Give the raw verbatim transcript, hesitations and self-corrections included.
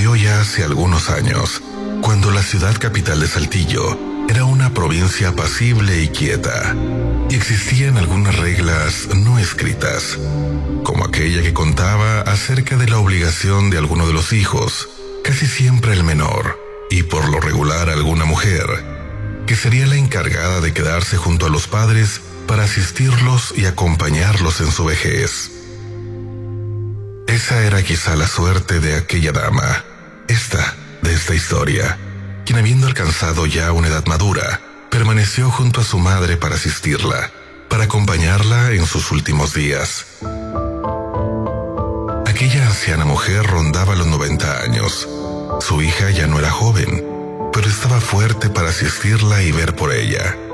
sucedió ya hace algunos años, cuando la ciudad capital de Saltillo era una provincia apacible y quieta, y existían algunas reglas no escritas, como aquella que contaba acerca de la obligación de alguno de los hijos, casi siempre el menor, y por lo regular alguna mujer, que sería la encargada de quedarse junto a los padres para asistirlos y acompañarlos en su vejez. Esa era quizá la suerte de aquella dama, esta de esta historia, quien habiendo alcanzado ya una edad madura, permaneció junto a su madre para asistirla, para acompañarla en sus últimos días. Aquella anciana mujer rondaba los noventa años. Su hija ya no era joven, pero estaba fuerte para asistirla y ver por ella.